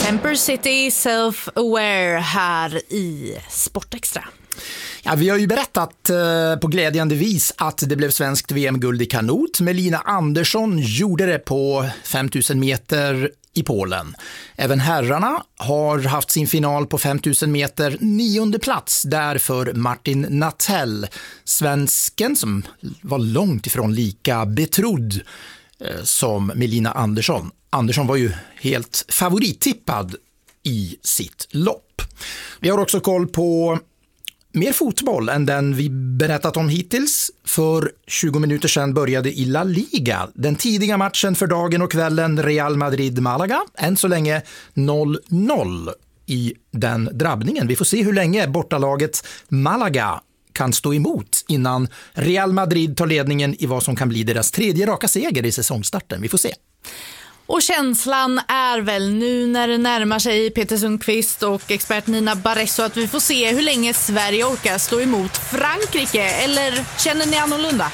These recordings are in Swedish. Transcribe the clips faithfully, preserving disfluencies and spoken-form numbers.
Temper City Self-Aware här i Sportextra. Ja, vi har ju berättat eh, på glädjande vis att det blev svenskt V M-guld i kanot. Melina Andersson gjorde det på fem tusen meter i Polen. Även herrarna har haft sin final på fem tusen meter, nionde plats där för Martin Nattell, svensken som var långt ifrån lika betrodd eh, som Melina Andersson. Andersson var ju helt favorittippad i sitt lopp. Vi har också koll på mer fotboll än den vi berättat om hittills. För tjugo minuter sedan började i La Liga den tidiga matchen för dagen och kvällen Real Madrid-Malaga. Än så länge noll noll i den drabbningen. Vi får se hur länge bortalaget Malaga kan stå emot innan Real Madrid tar ledningen i vad som kan bli deras tredje raka seger i säsongstarten. Vi får se. Och känslan är väl nu när det närmar sig Peter Sundqvist och expert Nina Barresso att vi får se hur länge Sverige orkar stå emot Frankrike. Eller känner ni annorlunda?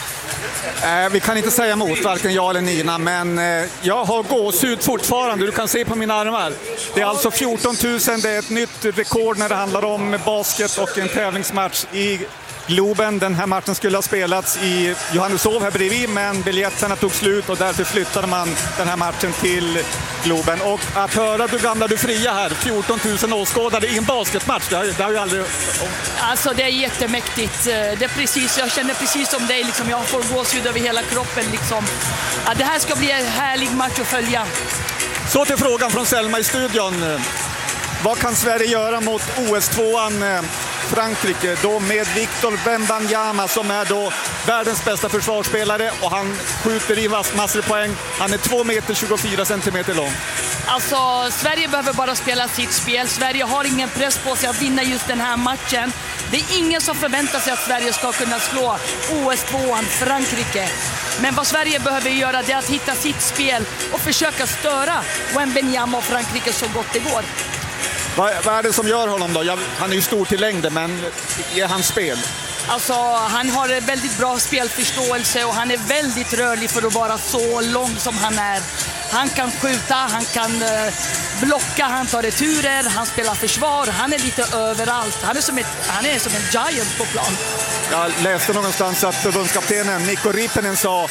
Eh, vi kan inte säga emot varken jag eller Nina, men eh, jag har gåshud fortfarande. Du kan se på mina armar. Det är alltså fjorton tusen, det är ett nytt rekord när det handlar om basket och en tävlingsmatch i Globen. Den här matchen skulle ha spelats i Johanneshov här bredvid, men biljetterna tog slut och därför flyttade man den här matchen till Globen. Och att höra du gamla du fria här, fjorton tusen åskådare i en basketmatch, det har, det har ju aldrig... Alltså det är jättemäktigt. Det är precis, jag känner precis som dig, liksom, jag får gåshud över hela kroppen. Liksom. Ja, det här ska bli en härlig match att följa. Så till frågan från Selma i studion. Vad kan Sverige göra mot O S-tvåan Frankrike då med Victor Wembanyama som är då världens bästa försvarsspelare och han skjuter i massor av poäng. Han är två meter tjugofyra centimeter lång. Alltså Sverige behöver bara spela sitt spel. Sverige har ingen press på sig att vinna just den här matchen. Det är ingen som förväntar sig att Sverige ska kunna slå O S-tvåan Frankrike. Men vad Sverige behöver göra är att hitta sitt spel och försöka störa Wembanyama och Frankrike så gott det går. Vad, vad är det som gör honom då? Jag, han är ju stor till längden, men är hans spel? Alltså, han har väldigt bra spelförståelse och han är väldigt rörlig för att vara så lång som han är. Han kan skjuta, han kan uh, blocka, han tar returer, han spelar försvar. Han är lite överallt. Han är som, ett, han är som en giant på plan. Jag läste någonstans att förbundskaptenen Mikko Rippinen sa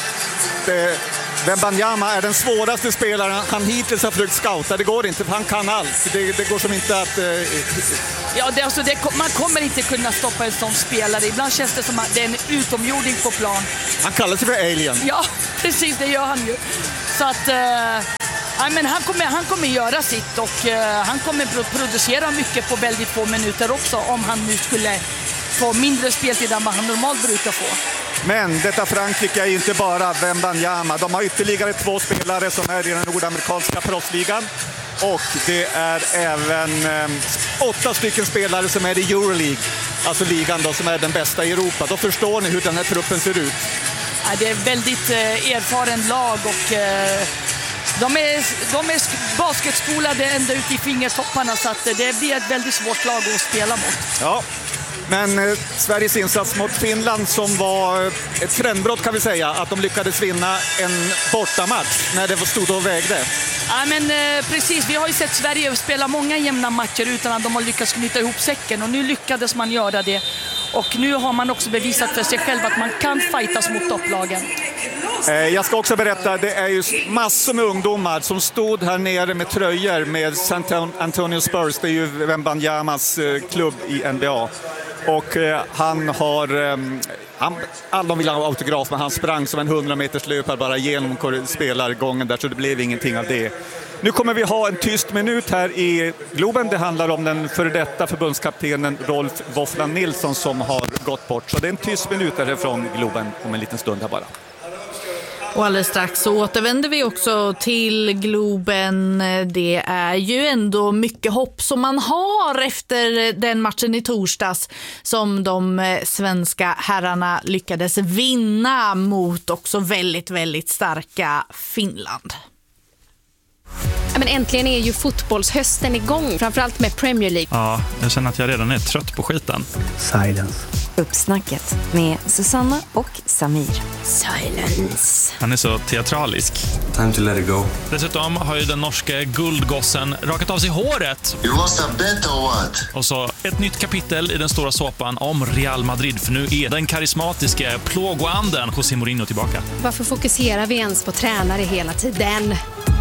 det, Wembanyama är den svåraste spelaren han hittills har försökt scouta. Det går inte, för han kan allt. Det, det går som inte att... Eh... Ja, det, alltså, det, man kommer inte kunna stoppa en sån spelare. Ibland känns det som att det är en utomjording på plan. Han kallar sig för alien. Ja, precis, det gör han ju. Så att... Eh... Ja, men han, kommer, han kommer göra sitt och uh, han kommer producera mycket på väldigt få minuter också om han nu skulle få mindre speltid än vad han normalt brukar få. Men detta Frankrike är inte bara Wembanyama. De har ytterligare två spelare som är i den nordamerikanska proffsligan. Och det är även eh, åtta stycken spelare som är i Euroleague. Alltså ligan då, som är den bästa i Europa. Då förstår ni hur den här truppen ser ut. Ja, det är väldigt eh, erfaren lag och... Eh, De är, de är basketskolade ända ut i fingertopparna så att det blir ett väldigt svårt lag att spela mot. Ja, men eh, Sveriges insats mot Finland som var ett trendbrott kan vi säga, att de lyckades vinna en bortamatch när det stod och vägde. Ja, men eh, precis, vi har ju sett Sverige spela många jämna matcher utan att de har lyckats knyta ihop säcken och nu lyckades man göra det. Och nu har man också bevisat för sig själv att man kan fightas mot topplagen. Jag ska också berätta, det är ju massor med ungdomar som stod här nere med tröjor med San Antonio Spurs. Det är ju Wembanyamas klubb i N B A. Och han har... Han, alla vill ha autograf, men han sprang som en hundra meters löpare bara genom spelargången där, så det blev ingenting av det. Nu kommer vi ha en tyst minut här i Globen. Det handlar om den före detta förbundskaptenen Rolf Våfflan Nilsson som har gått bort. Så det är en tyst minut därifrån Globen om en liten stund här bara. Och alldeles strax så återvänder vi också till Globen. Det är ju ändå mycket hopp som man har efter den matchen i torsdags som de svenska herrarna lyckades vinna mot också väldigt, väldigt starka Finland. Men äntligen är ju fotbollshösten igång, framförallt med Premier League. Ja, jag känner att jag redan är trött på skiten. Silence. Uppsnacket med Susanna och Samir. Silence. Han är så teatralisk. Time to let it go. Dessutom har ju den norske guldgossen rakat av sig håret. You lost a bet or what? Och så ett nytt kapitel i den stora såpan om Real Madrid. För nu är den karismatiske plågoanden José Mourinho tillbaka. Varför fokuserar vi ens på tränare hela tiden?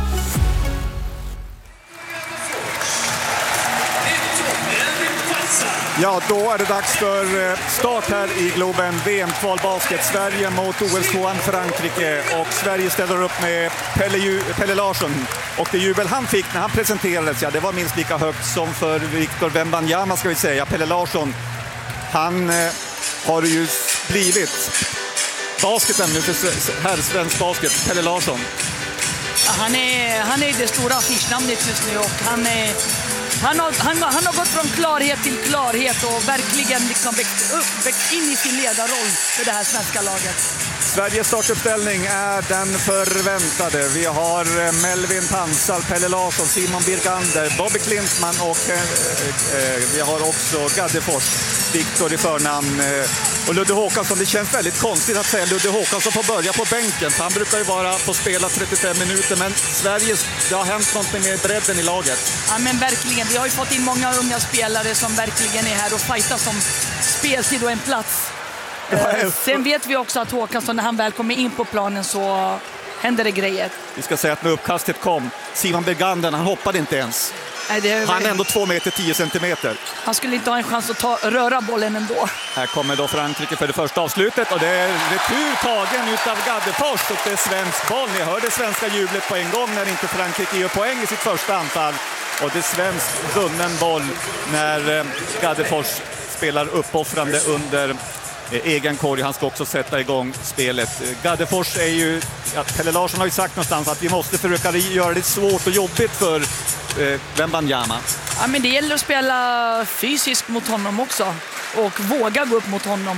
Ja, då är det dags för start här i Globen. V M-kvalbasket. Sverige mot O S-tvåan Frankrike. Och Sverige ställer upp med Pelle, Ju- Pelle Larsson. Och det jubel han fick när han presenterades, ja, det var minst lika högt som för Victor Wembanyama, ska vi säga. Pelle Larsson, han eh, har ju blivit basketen nu för här svensk basket. Pelle Larsson. Ja, han, är, han är det stora affischnamnet just nu och han är... Han har, han, han har gått från klarhet till klarhet och verkligen liksom växt, upp, växt in i sin ledarroll för det här svenska laget. Sveriges startuppställning är den förväntade. Vi har Melvin Pansal, Pelle Larsson, Simon Birgander, Bobby Klintman och eh, eh, vi har också Gaddefors, Viktor i förnamn. Eh, och Ludde Håkansson, det känns väldigt konstigt att säga Ludde Håkansson får börja på bänken. För han brukar ju bara få spela trettiofem minuter, men Sverige, det har hänt någonting med bredden i laget. Ja, men verkligen. Vi har ju fått in många unga spelare som verkligen är här och fightas om speltid och en plats. Eh, sen vet vi också att Håkansson, när han väl kommer in på planen så händer det grejer. Vi ska säga att när uppkastet kom, Simon Birgander, han hoppade inte ens. Nej, det, Han är ändå två meter tio centimeter. Han skulle inte ha en chans att ta, röra bollen ändå. Här kommer då Frankrike för det första avslutet och det är retur tagen utav Gaddefors och det är svensk boll. Ni hörde svenska jublet på en gång när inte Frankrike gör poäng i sitt första anfall. Och det är svensk vunnen boll när Gaddefors spelar uppoffrande under egen korg. Han ska också sätta igång spelet. Gaddefors är ju, ja, Pelle Larsson har ju sagt någonstans att vi måste försöka göra det svårt och jobbigt för eh, Wembanyama. Ja, men det gäller att spela fysiskt mot honom också och våga gå upp mot honom.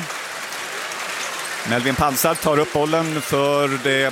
Melvin Pansar tar upp bollen för det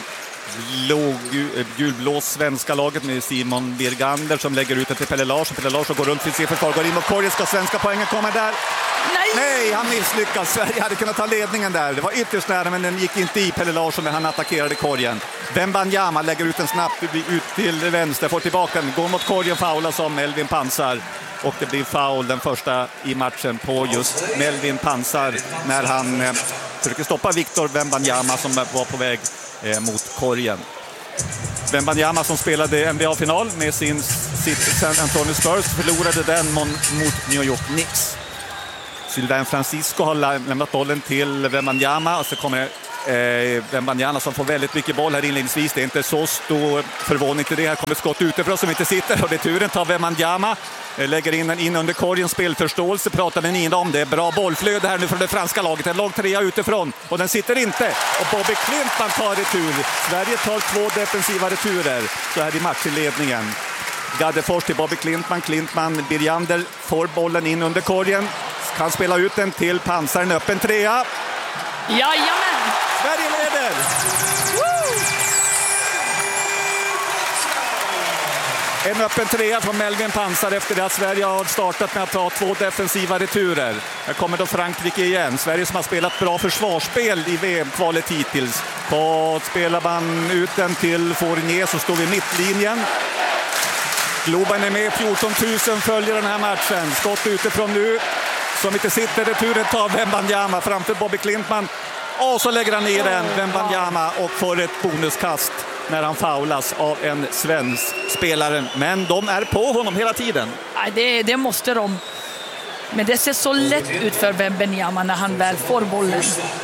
gulblå svenska laget med Simon Birgander som lägger ut det till Pelle Larsson. Pelle Larsson går runt till sig för går in mot korgen. Ska svenska poängen komma där? Nej! Nej, han misslyckas. Sverige hade kunnat ta ledningen där. Det var ytterst nära, men den gick inte i Pelle Larsson när han attackerade korgen. Wembanyama lägger ut den snabbt ut till vänster, får tillbaka den, går mot korgen, faular som Melvin Pansar. Och det blir foul, den första i matchen, på just Melvin Pansar när han eh, försöker stoppa Victor Wembanyama som var på väg eh, mot korgen. Wembanyama som spelade N B A-final med sin sitt San Antonio Spurs förlorade den mot New York Knicks. Sylvain Francisco har lämnat bollen till Wembanyama och så kommer eh, Wembanyama som får väldigt mycket boll här inledningsvis. Det är inte så stor förvåning till det. Här kommer skott utifrån som inte sitter och det är turen tar Wembanyama. Lägger in den in under korgen, spelförståelse pratar den in om. Det är bra bollflöde här nu från det franska laget. En lång trea utifrån och den sitter inte. Och Bobby Klintman tar retur. Sverige tar två defensiva returer så här i matchinledningen. Gaddefors till Bobby Klintman. Klintman, Birgander får bollen in under korgen. Kan spela ut den till Pansar, en öppen trea. Jajamän! Sverige leder! En öppen trea från Melvin Pansar efter det att Sverige har startat med att ta två defensiva returer. Här kommer då Frankrike igen. Sverige som har spelat bra försvarsspel i V M-kvalet hittills. På spelar man ut den till Fournier så står vi i mittlinjen. Globen är med, fjorton tusen följer den här matchen. Skott utifrån nu. Som inte sitter, returen tar Wembanyama framför Bobby Klintman. Och så lägger han ner den, Wembanyama, och får ett bonuskast när han faulas av en svensk spelare. Men de är på honom hela tiden. Nej, det, det måste de. Men det ser så lätt ut för Wembanyama när han väl får bollen.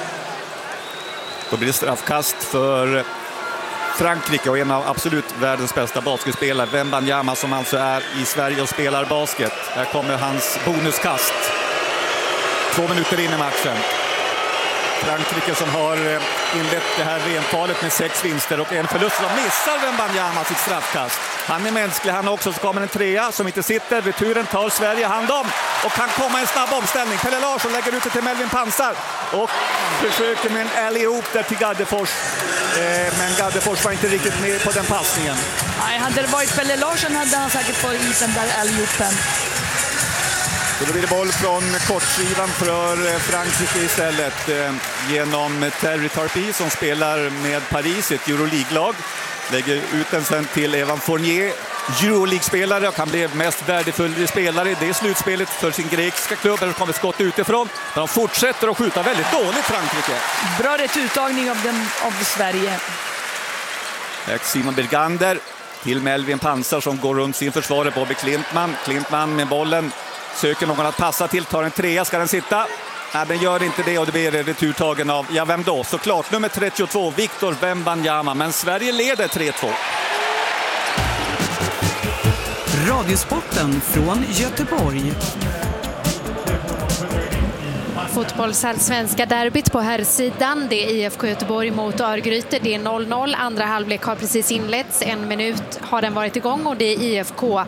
Då blir det straffkast för Frankrike och en av absolut världens bästa basketspelare, Wembanyama, som alltså är i Sverige och spelar basket. Här kommer hans bonuskast. Två minuter in i matchen. Frankrike som har inlett det här V M-kvalet med sex vinster och en förlust. De missar Wembanyama sitt straffkast. Han är mänsklig, han också. Så kommer en trea som inte sitter. Returen tar Sverige hand om och kan komma en snabb omställning. Pelle Larsson lägger ut det till Melvin Pansar och försöker med en alley-oop där till Gaddefors. Eh, men Gaddefors var inte riktigt med på den passningen. Nej, hade det varit Pelle Larsson hade han säkert fått i den där alley-oopen. Då blir det boll från kortskivan för Frankrike istället genom Terry Tarpey som spelar med Paris, ett Euroleague-lag. Lägger ut den sen till Evan Fournier, Euroleague-spelare och han blev mest värdefull spelare i det slutspelet för sin grekiska klubb. Där kommer skott utifrån. De fortsätter att skjuta väldigt dåligt, Frankrike. Bra rätt uttagning av, dem, av Sverige. Simon Bergander till Melvin Pansar som går runt sin försvarare Bobby Klintman. Klintman med bollen. Söker någon att passa till, tar en trea, ska den sitta? Nej, den gör inte det och det blir returtagen av, ja vem då? Såklart nummer trettiotvå, Victor Wembanyama, men Sverige leder tre två. Radiosporten från Göteborg. Fotbollsallsvenska derbyt på herrsidan. Det är I F K Göteborg mot Örgryte. Det är noll noll. Andra halvlek har precis inletts. En minut har den varit igång och det är I F K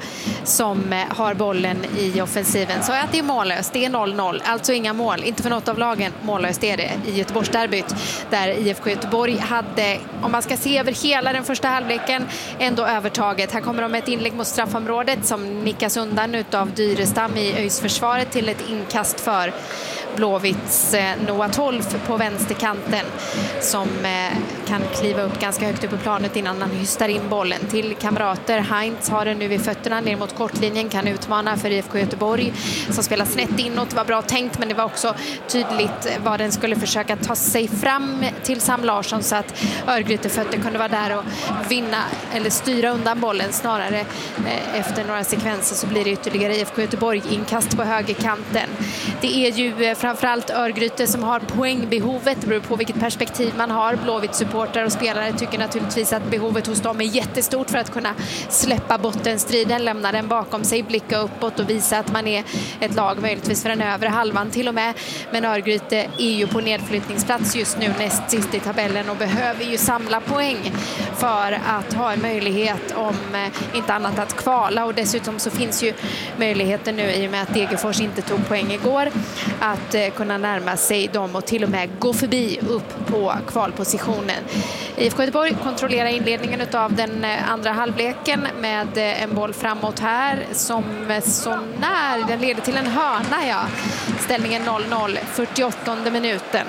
som har bollen i offensiven. Så att det är mållöst. Det är noll noll. Alltså inga mål. Inte för något av lagen. Mållöst är det i Göteborgsderbyt. Där I F K Göteborg hade, om man ska se över hela den första halvleken, ändå övertaget. Här kommer de med ett inlägg mot straffområdet som nickas undan utav Dyrestam i Öjsförsvaret till ett inkast för Blåvitts Noah Tolf på vänsterkanten som kan kliva upp ganska högt upp på planet innan han hystar in bollen till kamrater. Heinz har den nu vid fötterna ner mot kortlinjen, kan utmana för I F K Göteborg som spelar snett inåt. Det var bra tänkt, men det var också tydligt vad den skulle försöka ta sig fram till Sam Larsson så att Örgryte fötter kunde vara där och vinna eller styra undan bollen. Snarare efter några sekvenser så blir det ytterligare I F K Göteborg inkast på högerkanten. Det är ju framförallt Örgryte som har poängbehovet. Det beror på vilket perspektiv man har. Blåvitt supportrar och spelare tycker naturligtvis att behovet hos dem är jättestort för att kunna släppa bottenstriden, lämna den bakom sig, blicka uppåt och visa att man är ett lag möjligtvis för den övre halvan till och med. Men Örgryte är ju på nedflyttningsplats just nu, näst sist i tabellen, och behöver ju samla poäng för att ha en möjlighet, om inte annat, att kvala. Och dessutom så finns ju möjligheten nu, i och med att Degerfors inte tog poäng igår, att kunna närma sig dem och till och med gå förbi upp på kvalpositionen. I F K Göteborg kontrollerar inledningen av den andra halvleken med en boll framåt här som så när den leder till en hörna. Ja. Ställningen noll noll, fyrtioåttonde minuten.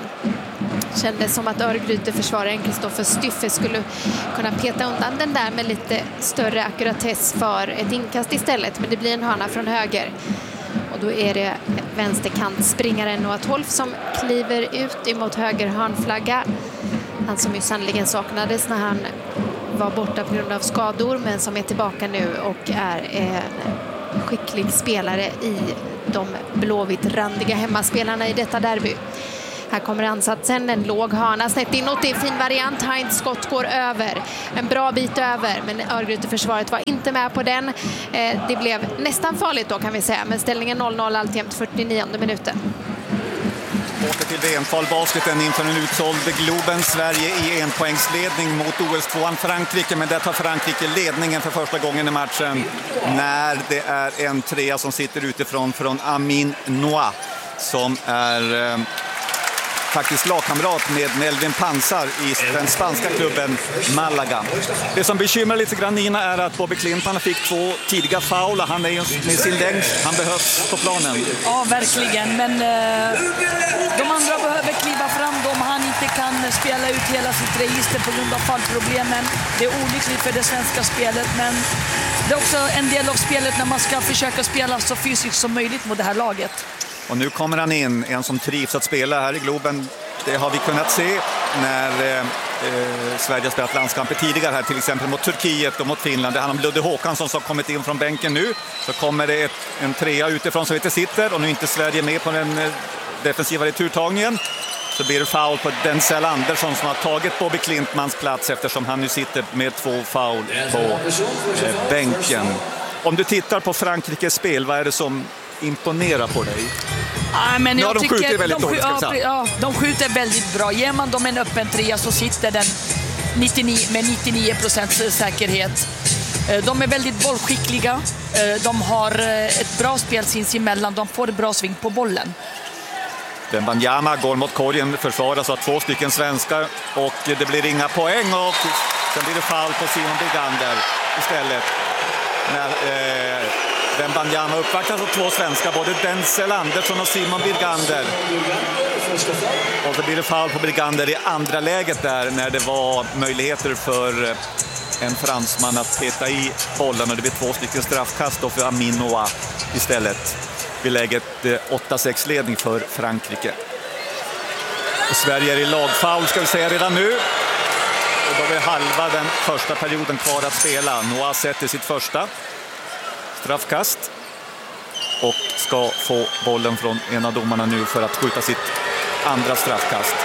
Kändes som att Örgryte försvararen Kristoffer Styffe skulle kunna peta undan den där med lite större akkuratess för ett inkast istället, men det blir en hörna från höger. Och då är det vänsterkantspringaren Noah Tolf som kliver ut emot höger hörnflagga. Han som ju sannoliken saknades när han var borta på grund av skador, men som är tillbaka nu och är en skicklig spelare i de blåvitt-randiga hemmaspelarna i detta derby. Här kommer ansatsen, en låg hörna snett inåt, det är en fin variant. Heinz skott går över, en bra bit över, men Örgryte-försvaret var inte med på den. Det blev nästan farligt då, kan vi säga, men ställningen noll noll alltjämt, fyrtionionde minuten. Åter till V M-kvalbasketen inför en utsåld Globen. Sverige i enpoängsledning mot O S-tvåan Frankrike, men där tar Frankrike ledningen för första gången i matchen när det är en trea som sitter utifrån från Amin Noah som är eh, faktiskt lagkamrat med Melvin Pansar i den spanska klubben Malaga. Det som bekymrar lite grann Nina är att Bobby Klintman fick två tidiga foul. Han är ju med sin längd, han behövs på planen. Ja, verkligen, men eh, de andra behöver kliva fram då, om han inte kan spela ut hela sitt register på grund av fallproblemen. Det är olyckligt för det svenska spelet, men det är också en del av spelet när man ska försöka spela så fysiskt som möjligt mot det här laget. Och nu kommer han in, en som trivs att spela här i Globen. Det har vi kunnat se när eh, Sverige har spelat landskamper tidigare här, till exempel mot Turkiet och mot Finland. Det handlar om Ludde Håkansson som kommit in från bänken nu. Så kommer det ett, en trea utifrån som inte sitter, och nu är inte Sverige med på den eh, defensiva returtagningen. Så blir det foul på Denzel Andersson som har tagit Bobby Klintmans plats eftersom han nu sitter med två foul på eh, bänken. Om du tittar på Frankrikes spel, vad är det som imponerar på dig? Ja, men jag ja, de tycker skjuter väldigt de, dåligt, ja, ja, de skjuter väldigt bra. Ger man dem en öppen trea så sitter den nittionio, med nittionio procent säkerhet. De är väldigt bollskickliga. De har ett bra spel sinsemellan. De får ett bra sving på bollen. Wembanyama går mot korgen, försvaras av två stycken svenskar och det blir inga poäng, och sen blir det fall på Simon Bergander istället. När, eh, Wembanyama uppvaktas av två svenskar, både Denzel Andersson och Simon Birgander. Och så blir det foul på Birgander i andra läget där när det var möjligheter för en fransman att peta i bollen, och det blir två stycken straffkast då för Amin Noah istället vid läget åtta sex ledning för Frankrike. Och Sverige är i lagfoul ska vi säga redan nu. Och då är halva den första perioden kvar att spela. Noah sätter sitt första straffkast och ska få bollen från en av domarna nu för att skjuta sitt andra straffkast.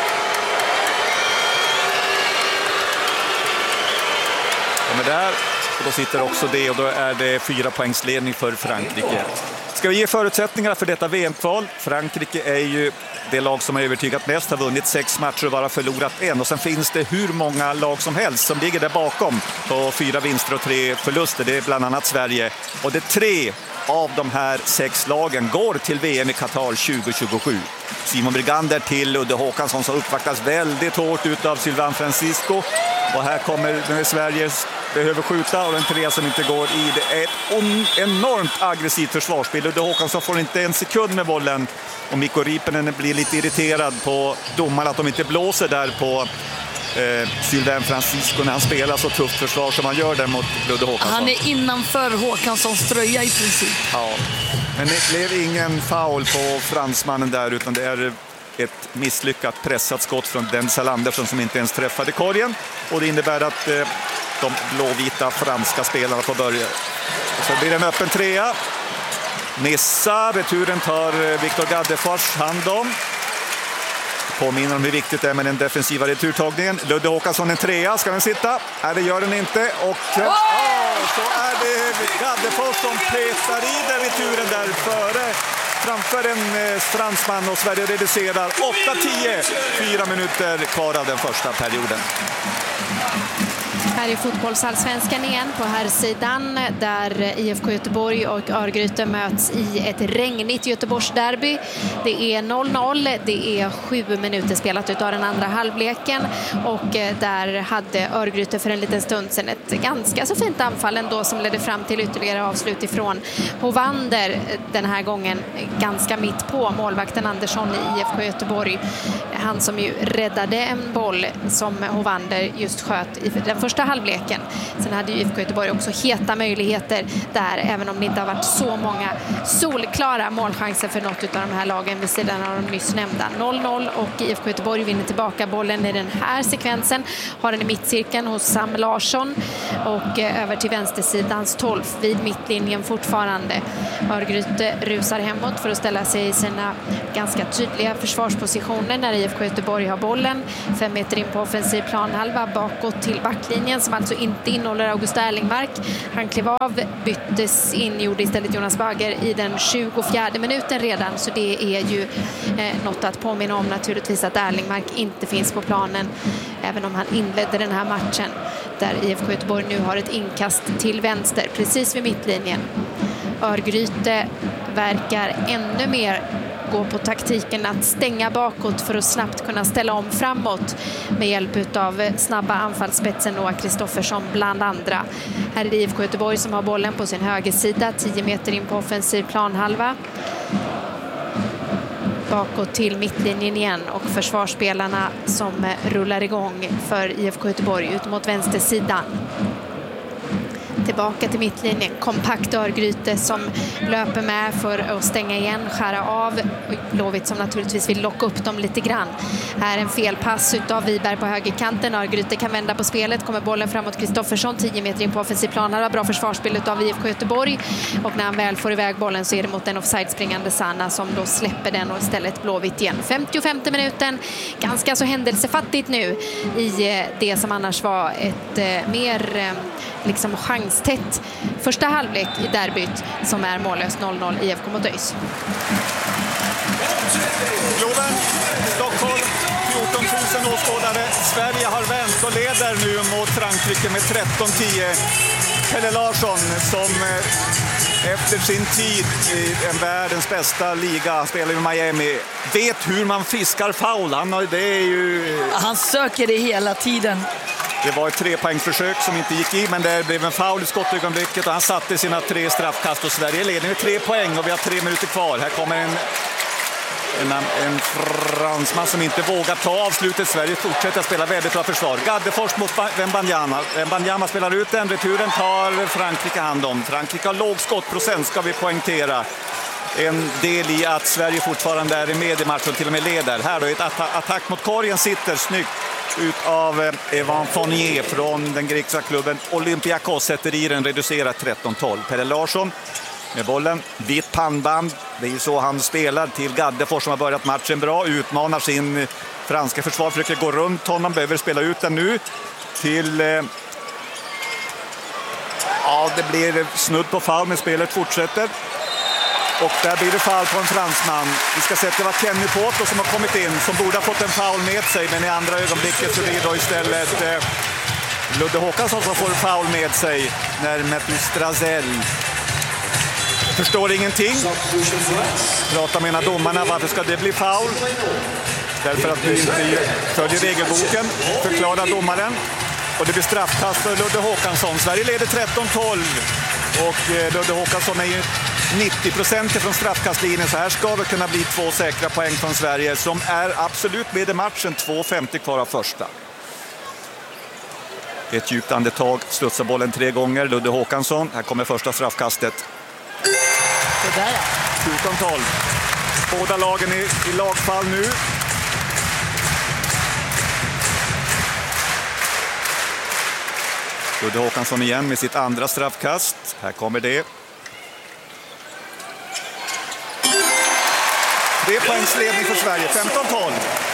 Och där, och då sitter också det, och då är det fyra poängsledning för Frankrike. Ska vi ge förutsättningar för detta V M-kval? Frankrike är ju det lag som har övertygat mest, har vunnit sex matcher och bara förlorat en. Och sen finns det hur många lag som helst som ligger där bakom på fyra vinster och tre förluster. Det är bland annat Sverige. Och det är tre av de här sex lagen går till V M i Qatar tjugo tjugosju. Simon Birgander till Ludde Håkansson som uppvaktas väldigt hårt ut av Sylvain Francisco. Och här kommer när Sverige behöver skjuta, och den tre som inte går i. Det är ett enormt aggressivt försvarsspel. Ludde Håkansson får inte en sekund med bollen. Och Mikko Riippinen blir lite irriterad på domarna att de inte blåser där på eh, Sylvain Francisco när han spelar så tufft försvar som han gör där mot Ludde Håkansson. Han är innanför Håkanssons tröja i princip. Ja, men det blev ingen foul på fransmannen där, utan det är ett misslyckat pressat skott från Denzel Andersson som inte ens träffade korgen. Och det innebär att eh, de blåvita franska spelarna får börja. Så blir det en öppen trea. Missa, returen tar Victor Gaddefors hand om. Påminner om hur viktigt det är med den defensiva returtagningen. Ludde Håkansson en trea, ska den sitta? Nej, det gör den inte. Och oh! Oh, så är det Gaddefors som petar i den returen där före. Framför en fransman, och Sverige reducerar åtta tio. Fyra minuter kvar av den första perioden. Här är fotbollsallsvenskan igen på här sidan där I F K Göteborg och Örgryte möts i ett regnigt Göteborgsderby. Det är noll noll, det är sju minuter spelat utav den andra halvleken, och där hade Örgryte för en liten stund sedan ett ganska så fint anfall ändå som ledde fram till ytterligare avslut ifrån Hovander, den här gången ganska mitt på målvakten Andersson i I F K Göteborg. Han som ju räddade en boll som Hovander just sköt i den första halvleken. Sen hade ju I F K Göteborg också heta möjligheter där, även om det inte har varit så många solklara målchanser för något av de här lagen vid sidan av de nyss nämnda. noll noll, och I F K Göteborg vinner tillbaka bollen i den här sekvensen. Har den i mittcirkeln hos Sam Larsson och över till vänstersidans tolv vid mittlinjen fortfarande. Örgryte rusar hemåt för att ställa sig i sina ganska tydliga försvarspositioner när I F K Göteborg har bollen. Fem meter in på offensiv planhalva bakåt till backlinjen som alltså inte innehåller August Erlingmark. Han klev av, byttes in, gjorde istället Jonas Bagger i den tjugofjärde minuten redan, så det är ju eh, något att påminna om naturligtvis att Erlingmark inte finns på planen, även om han inledde den här matchen där I F K Göteborg nu har ett inkast till vänster precis vid mittlinjen. Örgryte verkar ännu mer gå på taktiken att stänga bakåt för att snabbt kunna ställa om framåt med hjälp av snabba anfallsspetsen Noah Kristoffersson bland andra. Här är det I F K Göteborg som har bollen på sin högersida, tio meter in på offensiv planhalva. Bakåt till mittlinjen igen, och försvarsspelarna som rullar igång för I F K Göteborg ut mot vänstersidan. Tillbaka till mittlinjen, kompakt Örgryte som löper med för att stänga igen, skära av. Blåvitt som naturligtvis vill locka upp dem lite grann. Här en felpass utav Wiberg på högerkanten. Örgryte kan vända på spelet, kommer bollen framåt Kristoffersson, tio meter in på offensiv plan. Här var bra försvarsspel utav I F K Göteborg, och när han väl får iväg bollen så är det mot den offside-springande Sanna som då släpper den, och istället Blåvitt igen. femtiofemte minuten, ganska så händelsefattigt nu i det som annars var ett eh, mer eh, liksom chanstätt första halvlek i derbyt som är mållös. Noll noll I F K mot ÖIS. Globen, Stockholm, fjorton tusen åskådare. Sverige har vänt och leder nu mot Frankrike med tretton tio. Pelle Larsson som efter sin tid i en världens bästa liga, spelar i Miami, vet hur man fiskar foul. Han, det är ju... Han söker det hela tiden. Det var ett trepoängsförsök som inte gick i, men det blev en foul i skottögonblicket och han satte sina tre straffkast och Sverige leder med tre poäng och vi har tre minuter kvar. Här kommer en, en, en fransman som inte vågar ta avslutet. Sverige fortsätter att spela väldigt bra försvar. Gaddefors mot Wembanyama. Wembanyama spelar ut den, returen tar Frankrike hand om. Frankrike har låg skottprocent, ska vi poängtera. En del i att Sverige fortfarande är med i matchen, till och med leder. Här då ett atta- attack mot korgen sitter snyggt ut av Evan Fournier från den grekiska klubben Olympiakos, sätter i den, reducerat tretton tolv. Pelle Larsson med bollen, vitt pannband, det är ju så han spelar, till Gaddefors som har börjat matchen bra, utmanar sin franska försvar, försöker gå runt honom, behöver spela ut den nu till... Eh... Ja, det blir snudd på foul, men spelet fortsätter. Och där blir det foul på en fransman. Vi ska se att det var Kenny Poto som har kommit in, som borde ha fått en foul med sig, men i andra ögonblicket så blir det då istället eh, Ludde Håkansson som får foul med sig när Matthew Strazel förstår ingenting. Pratar med domarna, varför ska det bli foul? Därför att du inte följer regelboken, förklarar domaren. Och det blir straffkast för Ludde Håkansson. Sverige leder tretton tolv och eh, Ludde Håkansson är ju nittio procent från straffkastlinjen, så här ska det kunna bli två säkra poäng från Sverige som är absolut med i matchen. Två femtio kvar av första. Ett djupt andetag, studsar bollen tre gånger. Ludde Håkansson, här kommer första straffkastet. Det där ja. fjorton tolv. Båda lagen i, i lagfall nu. Ludde Håkansson igen med sitt andra straffkast. Här kommer det. Tre poängs ledning för Sverige, femton tolv.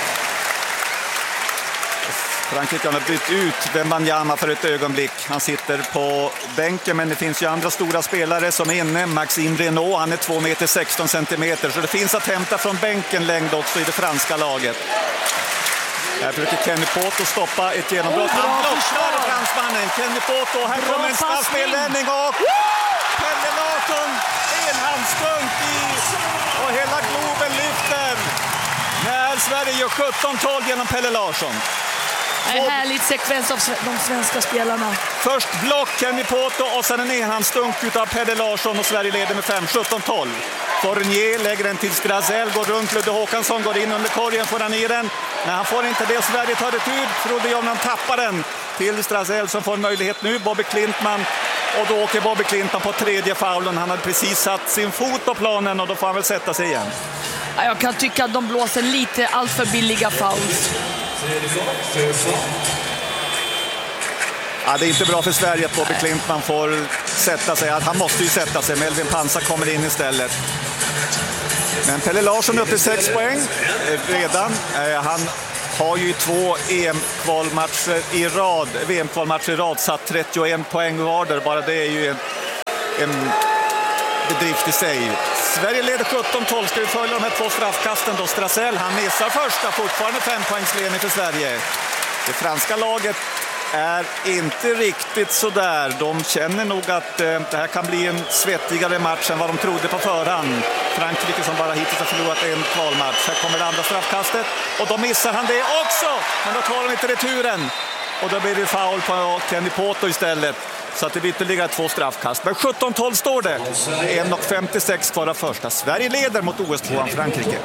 Frankrike har bytt ut Wembanyama för ett ögonblick. Han sitter på bänken, men det finns ju andra stora spelare som är inne. Maxime Renaud, han är två meter sexton centimeter, så det finns att hämta från bänken längd också i det franska laget. Här försöker Kenny Poto stoppa ett genombrott. Han blockar fransmannen. Kenny Poto, här kommer en straffspelvändning och Pelle Larsson, en handstunk i och hela Globen lyfter när Sverige gör sjutton tolv genom Pelle Larsson. En härlig sekvens av de svenska spelarna. Först block Kenny Poto och sen en enhandstunk utav Pelle Larsson och Sverige leder med fem sjutton tolv. Fournier lägger den till Strazel, går runt Ludde Håkansson, går in under korgen, får han i den. Men han får inte det, Sverige tar det ut. Trodde jag om han tappar den till Strazel som får en möjlighet nu. Bobby Klintman, och då åker Bobby Klintman på tredje faulen. Han hade precis satt sin fot på planen och då får han väl sätta sig igen. Jag kan tycka att de blåser lite allt för billiga fouls. Ja, det är inte bra för Sverige att Bobby Klintman får sätta sig. Han måste ju sätta sig. Melvin Pansar kommer in istället. Men Pelle Larsson upp i sex poäng redan. Han har ju två E M-kvalmatcher i rad, V M-kvalmatcher i rad, satt trettioen poäng var. Bara det är ju en, en bedrift i sig. Sverige leder sjutton tolv. Ska vi följa de här två straffkasten då? Strazel, han missar första. Fortfarande fem poängs ledning för Sverige. Det franska laget är inte riktigt så där. De känner nog att eh, det här kan bli en svettigare match än vad de trodde på förhand. Frankrike som bara hittills har förlorat en kvalmatch. Här kommer det andra straffkastet och då missar han det också. Men då tar de inte returen. Och då blir det foul på Kenny Poto istället. Så att det blir ytterligare två straffkast. Men sjutton tolv står det. en femtiosex kvar av första. Sverige leder mot O S-tvåan Frankrike.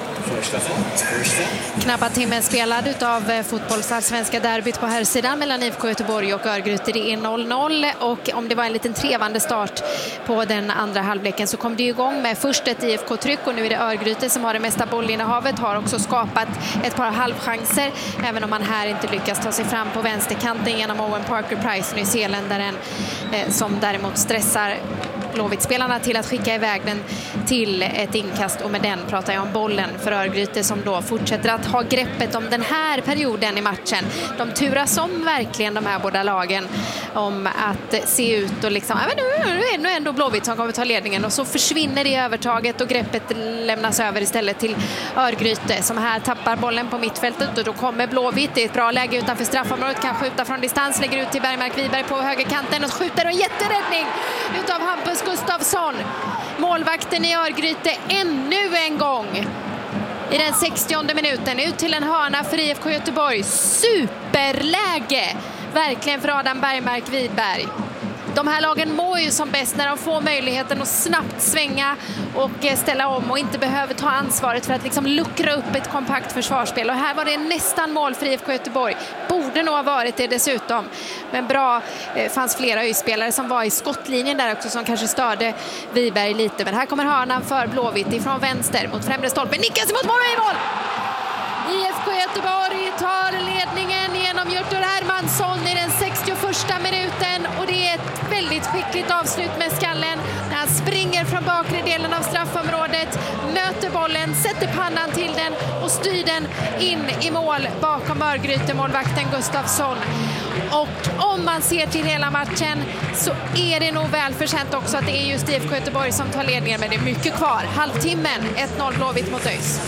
Knappa timmen spelad av fotbollsallsvenska derbyt på här sidan mellan I F K Göteborg och Örgryte. Det är noll noll och om det var en liten trevande start på den andra halvleken så kom det igång med först ett I F K-tryck och nu är det Örgryte som har det mesta bollinnehavet, har också skapat ett par halvchanser även om man här inte lyckas ta sig fram på vänsterkanten genom Owen Parker-Price, nyzeeländaren, som däremot stressar Blåvitt-spelarna till att skicka iväg den till ett inkast och med den pratar jag om bollen för Örgryte som då fortsätter att ha greppet om den här perioden i matchen. De turas om verkligen de här båda lagen om att se ut och liksom, ja, men nu är det ändå Blåvitt som kommer ta ledningen och så försvinner det övertaget och greppet lämnas över istället till Örgryte som här tappar bollen på mittfältet och då kommer Blåvitt i ett bra läge utanför straffområdet, kan skjuta från distans, lägger ut till Bergmark Wiberg på högerkanten och skjuter en jätteräddning utav Hampus Gustafsson. Målvakten i Örgryte ännu en gång i den sextionde minuten ut till en hörna för I F K Göteborg. Superläge verkligen för Adam Bergmark Widberg. De här lagen mår ju som bäst när de får möjligheten att snabbt svänga och ställa om och inte behöver ta ansvaret för att liksom luckra upp ett kompakt försvarsspel. Och här var det nästan mål för I F K Göteborg. Borde nog ha varit det dessutom. Men bra, eh, fanns flera öjspelare som var i skottlinjen där också som kanske störde Widberg lite. Men här kommer hörnan för Blåvitt ifrån vänster mot främre stolpen. Nickas mot mål och i mål! I F K Göteborg tar ledningen genom Hjörtur Hermansson i den sextioförsta minuten och det är ett väldigt skickligt avslut med skallen när han springer från bakre delen av straffområdet, möter bollen, sätter pannan till den och styr den in i mål bakom Örgryte-målvakten Gustafsson. Och om man ser till hela matchen så är det nog väl förtjänt också att det är just I F K Göteborg som tar ledningen, men det är mycket kvar. Halvtimmen, ett noll Blåvitt mot ÖIS.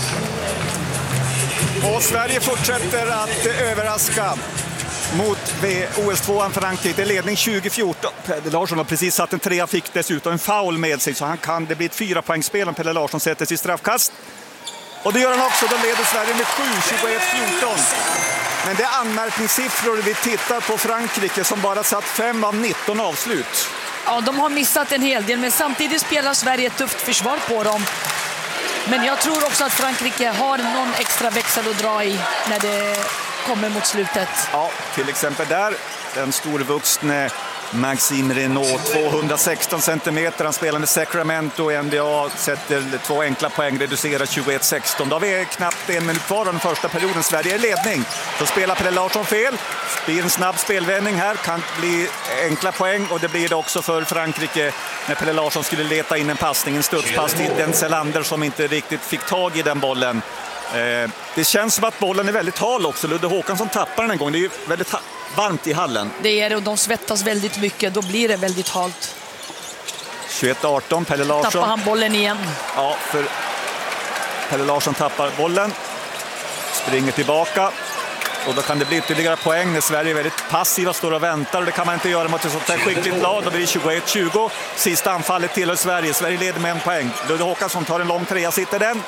Och Sverige fortsätter att överraska mot O S tvåan Frankrike. Det är ledning tjugo fjorton. Pelle Larsson har precis satt en trea, fick dessutom en foul med sig så han kan, det blir ett fyra poängspel om Pelle Larsson sätter sig i straffkast. Och det gör han också, då leder Sverige med sju tjugoett fjorton. Men det är anmärkningssiffror vi tittar på Frankrike som bara satt fem av nitton avslut. Ja, de har missat en hel del, men samtidigt spelar Sverige ett tufft försvar på dem. Men jag tror också att Frankrike har någon extra växel att dra i när det kommer mot slutet. Ja, till exempel där. Den storvuxne Maxime Renault, tvåhundrasexton centimeter. Han spelar med Sacramento och N B A sätter två enkla poäng, reducerar tjugoett sexton. Då har vi knappt en minut kvar av den första perioden. Sverige är i ledning. Så spelar Pelle Larsson fel. Det blir en snabb spelvändning här. Kan bli enkla poäng och det blir det också för Frankrike när Pelle Larsson skulle leta in en passning, en studspass till Denzel Ander som inte riktigt fick tag i den bollen. Eh, det känns som att bollen är väldigt hal också. Ludde Håkansson tappar den en gång. Det är ju väldigt ha- varmt i hallen. Det är det och de svettas väldigt mycket. Då blir det väldigt halt. tjugoett arton, Pelle Larsson. Tappar han bollen igen. Ja, för Pelle Larsson tappar bollen. Springer tillbaka. Och då kan det bli ytterligare poäng när Sverige är väldigt passiva, står och väntar. Och det kan man inte göra mot ett sånt här skickligt lag. Då blir det tjugoett tjugo. Sista anfallet tillhör Sverige. Sverige leder med en poäng. Ludde Håkansson tar en lång trea, sitter den.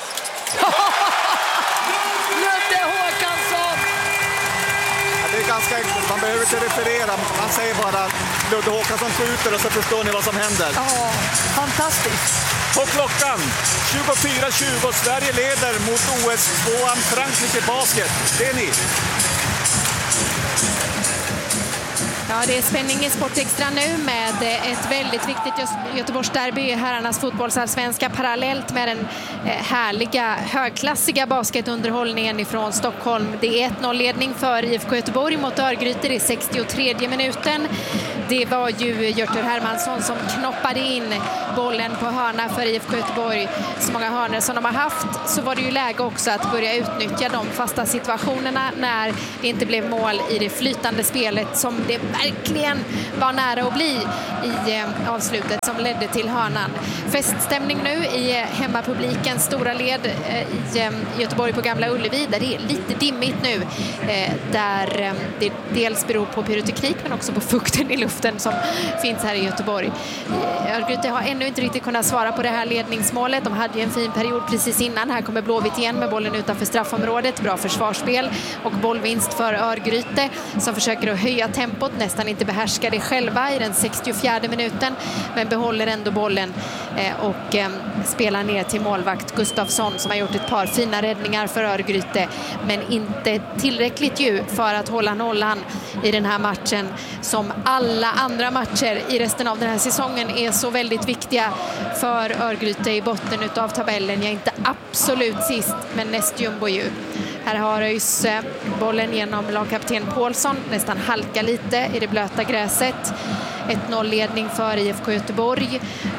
Ludde Håkansson! Ja, det är ganska enkelt, man behöver inte referera. Man säger bara Ludde Håkansson skjuter och så förstår ni vad som händer. Ja, fantastiskt. På klockan tjugofyra tjugo. Sverige leder mot O S tvåan Frankrike basket. Det är ni. Ja, det är spänning i Sportextra nu med ett väldigt viktigt Göteborgsderby i herrarnas fotbollsallsvenska parallellt med den härliga, högklassiga basketunderhållningen ifrån Stockholm. Det är ett noll-ledning för I F K Göteborg mot Örgryte i sextiotredje minuten. Det var ju Hjörtur Hermansson som knoppade in bollen på hörna för I F K Göteborg. Så många hörnor som de har haft så var det ju läge också att börja utnyttja de fasta situationerna när det inte blev mål i det flytande spelet som det verkligen var nära att bli i eh, avslutet som ledde till hörnan. Feststämning nu i eh, hemmapublikens stora led eh, i eh, Göteborg på Gamla Ullevi där det är lite dimmigt nu. Eh, där eh, det dels beror på pyroteknik men också på fukten i luften som finns här i Göteborg. Eh, Örgryte har ännu inte riktigt kunnat svara på det här ledningsmålet. De hade ju en fin period precis innan. Här kommer Blåvitt igen med bollen utanför straffområdet. Bra försvarsspel och bollvinst för Örgryte som försöker att höja tempot, nästan inte behärskar det själva i den sextiofjärde minuten men behåller ändå bollen eh, och eh, spelar ner till målvakt Gustafsson som har gjort ett par fina räddningar för Örgryte men inte tillräckligt ju för att hålla nollan i den här matchen som alla andra matcher i resten av den här säsongen är så väldigt viktiga för Örgryte i botten utav tabellen. Jag är inte absolut sist men näst jumbo ju. Här har ÖIS bollen genom lagkapten Paulsson, nästan halka lite i det blöta gräset. ett noll-ledning för I F K Göteborg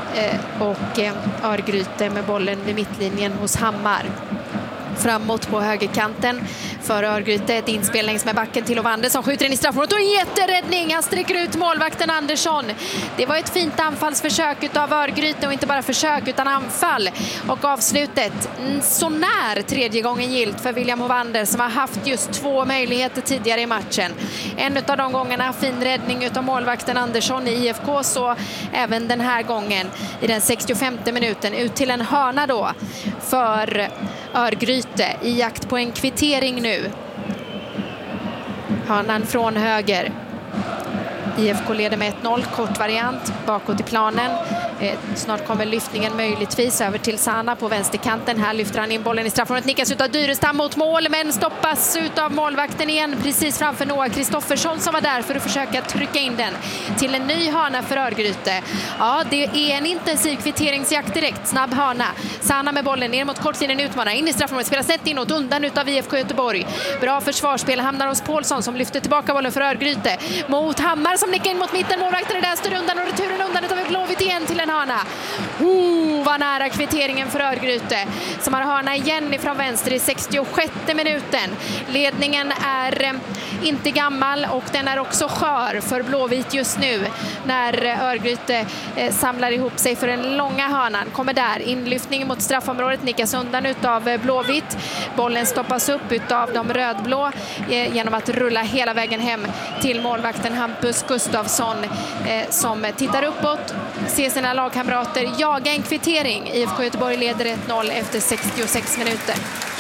och Örgryte med bollen vid mittlinjen hos Hammar. Framåt på högerkanten för Örgryte, ett inspel längs med backen till Ovander som skjuter in i straffområdet och en jätteräddning. Han sträcker ut målvakten Andersson. Det var ett fint anfallsförsök av Örgryte och inte bara försök utan anfall. Och avslutet så när tredje gången gilt för William Ovander som har haft just två möjligheter tidigare i matchen. En av de gångerna fin räddning av målvakten Andersson i I F K, så även den här gången i den sextiofemte minuten ut till en hörna då för Örgryte i jakt på en kvittering nu. Hörnan från höger. I F K leder med ett noll, kort variant bakåt i planen. Eh, snart kommer lyftningen möjligtvis över till Sana på vänsterkanten. Här lyfter han in bollen i straffområdet. Nickas ut av Dyrestam mot mål, men stoppas ut av målvakten igen precis framför Noah Kristoffersson som var där för att försöka trycka in den till en ny hörna för Örgryte. Ja, det är en intensiv kvitteringsjakt direkt. Snabb hörna. Sana med bollen ner mot kortlinjen, utmanar in i straffområdet, spelar snett inåt, undan utav I F K Göteborg. Bra försvarsspel, hamnar hos Paulsson som lyfter tillbaka bollen för Örgryte mot Hammar som nickar in mot mitten. Målvakten är där, styr undan och returen undan utav Blåvitt igen till en hörna. Oh, vad nära kvitteringen för Örgryte som har hörna igen ifrån vänster i sextiosjätte minuten. Ledningen är eh, inte gammal och den är också skör för Blåvitt just nu när Örgryte eh, samlar ihop sig för en långa hörnan. Kommer där, inlyftning mot straffområdet, nickas undan utav eh, Blåvitt. Bollen stoppas upp utav de rödblå eh, genom att rulla hela vägen hem till målvakten Hampus Gustafsson eh, som tittar uppåt, ser sina lagkamrater jaga en kvittering. I F K Göteborg leder ett noll efter sextiosex minuter.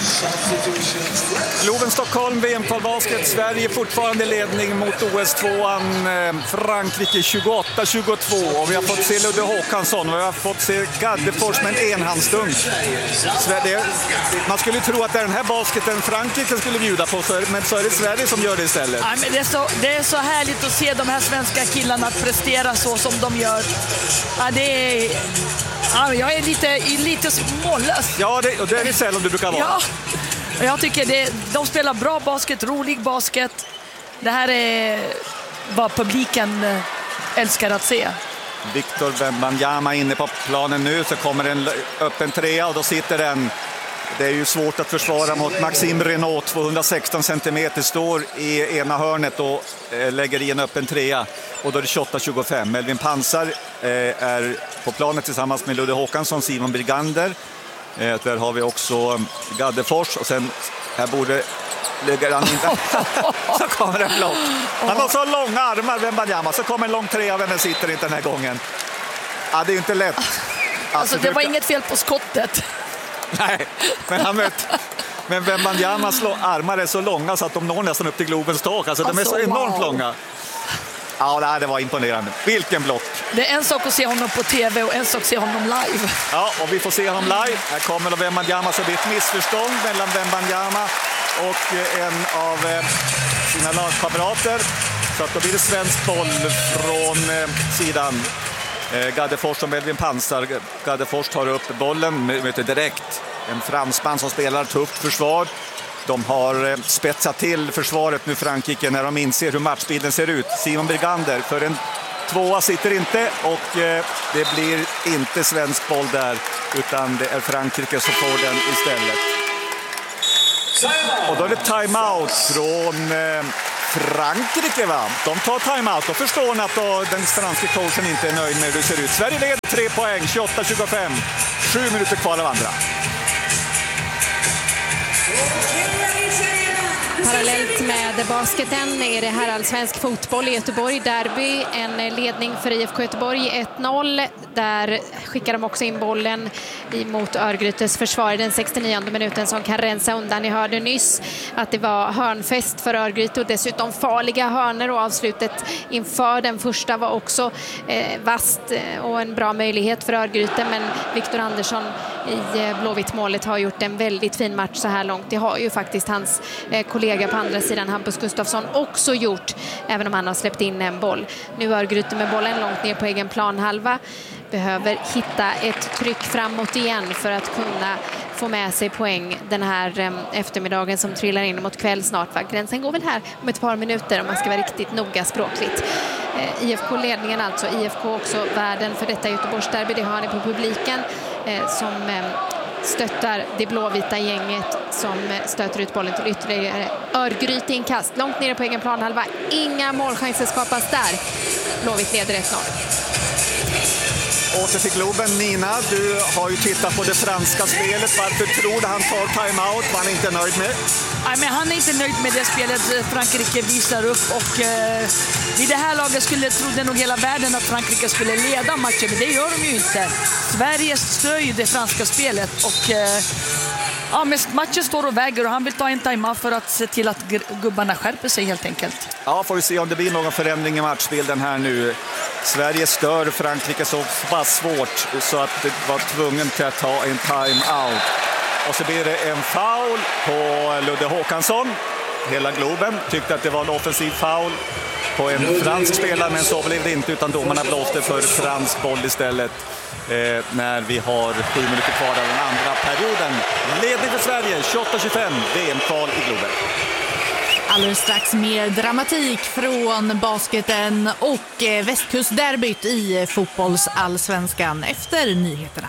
Globen Stockholm, V M-kvalbasket. Sverige fortfarande ledning mot O S tvåan. Frankrike tjugoåtta tjugotvå. Och vi har fått se Ludde Håkansson och vi har fått se Gaddefors med en enhandsdunk. Man skulle tro att det är den här basketen Frankrike skulle bjuda på, men så är det Sverige som gör det istället. Ja, men det, är så, det är så härligt att se de här svenska killarna prestera så som de gör. Ja, det är... Ja, jag är lite, lite mållös. Ja, det, och det är det sällan du brukar vara. Ja, och jag tycker det, de spelar bra basket, rolig basket. Det här är vad publiken älskar att se. Victor Wembanyama inne på planen nu, så kommer en öppen trea och då sitter den. Det är ju svårt att försvara mot Maxime Renault, tvåhundrasexton centimeter, står i ena hörnet och eh, lägger i en öppen trea. Och då är det tjugoåtta tjugofem. Melvin Pansar eh, är på planet tillsammans med Ludde Håkansson, Simon Birgander. Eh, där har vi också Gaddefors och sen här borde lägger han in så kommer en block. Han har så långa armar, Wembanyama, så kommer en lång trea, vem sitter inte den här gången. Ja, det är inte lätt. Alltså, alltså det var brukar... inget fel på skottet. Nej, men han vet. Men Wembanyamas armar är så långa så att de når nästan upp till Globens tak. Alltså, alltså de är så enormt wow. långa. Ja, det var imponerande. Vilken block. Det är en sak att se honom på tv och en sak att se honom live. Ja, och vi får se honom live. Här kommer Wembanyama, så det blir ett missförstånd mellan Wembanyama och en av sina lagkamrater. Så att då blir det svensk boll från sidan. Gaddefors och Melvin Pansar. Gaddefors tar upp bollen, möter direkt en fransman som spelar tufft försvar. De har spetsat till försvaret nu, Frankrike, när de inser hur matchbilden ser ut. Simon Birgander för en tvåa sitter inte och det blir inte svensk boll där, utan det är Frankrike som får den istället. Och då är det timeout från Frankrike, va? De tar timeout och förstår att då den franska coachen inte är nöjd med hur det ser ut. Sverige leder tre poäng, tjugoåtta tjugofem. Sju minuter kvar av andra. Parallellt med basketen är det här allsvensk fotboll i Göteborg. Derby, en ledning för I F K Göteborg, ett noll. Där skickar de också in bollen mot Örgrytes försvar i den sextionionde minuten som kan rensa undan. Ni hörde nyss att det var hörnfest för Örgryte och dessutom farliga hörnor, och avslutet inför den första var också eh, vast och en bra möjlighet för Örgryte, men Victor Andersson i Blåvitt-målet har gjort en väldigt fin match så här långt. Det har ju faktiskt hans eh, kollega på andra sidan, Hampus Gustafsson, också gjort, även om han har släppt in en boll. Nu Örgryte med bollen långt ner på egen planhalva. Behöver hitta ett tryck framåt igen för att kunna få med sig poäng den här eh, eftermiddagen som trillar in mot kväll snart. Va? Gränsen går väl här om ett par minuter om man ska vara riktigt noga språkligt. Eh, I F K-ledningen alltså. I F K också värden för detta Göteborgsderby. Det har ni på publiken eh, som eh, stöttar det blåvita gänget som stöter ut bollen till ytterligare Örgryte inkast. Långt nere på egen planhalva. Inga målchanser skapas där. Blåvitt leder ett noll. Åter till Globen. Nina, du har ju tittat på det franska spelet. Varför tror du han tar timeout? Var han inte nöjd med? Nej, men han är inte nöjd med det spelet Frankrike visar upp. Och eh, vid det här laget skulle, trodde nog hela världen att Frankrike skulle leda matchen. Men det gör de ju inte. Sverige stör ju det franska spelet. Och eh, Ja, men matchen står och väger och han vill ta en timeout för att se till att gubbarna skärper sig helt enkelt. Ja, får vi se om det blir någon förändring i matchbilden här nu. Sverige stör Frankrike så pass svårt så att det var tvungen till att ta en timeout. Och så blir det en foul på Ludde Håkansson. Hela Globen tyckte att det var en offensiv foul på en fransk spelare, men så blev det inte, utan domarna blåste för fransk boll istället. Eh, när vi har sju minuter kvar av den andra perioden. Ledning för Sverige, tjugoåtta tjugofem, V M-kval i Globen. Alldeles strax mer dramatik från basketen och västkustderbyt i fotbollsallsvenskan efter nyheterna.